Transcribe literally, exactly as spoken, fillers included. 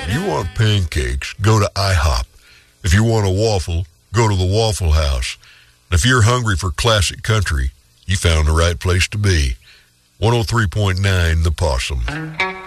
If you want pancakes, go to IHOP. If you want a waffle, go to the Waffle House. And if you're hungry for classic country, you found the right place to be. one oh three point nine The Possum.